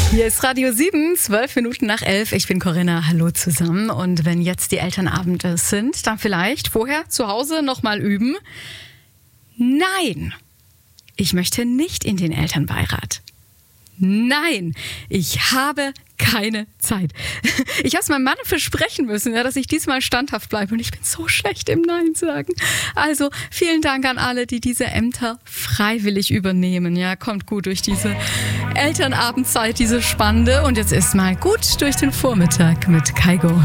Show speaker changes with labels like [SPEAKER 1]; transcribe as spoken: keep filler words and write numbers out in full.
[SPEAKER 1] Hier ist Radio sieben, zwölf Minuten nach elf. Ich bin Corinna, hallo zusammen. Und wenn jetzt die Elternabende sind, dann vielleicht vorher zu Hause nochmal üben. Nein, ich möchte nicht in den Elternbeirat. Nein, ich habe keine Zeit. Ich habe es meinem Mann versprechen müssen, ja, dass ich diesmal standhaft bleibe und ich bin so schlecht im Nein sagen. Also vielen Dank an alle, die diese Ämter freiwillig übernehmen. Ja, kommt gut durch diese Elternabendzeit, diese spannende. Und jetzt ist mal gut durch den Vormittag mit Kaigo.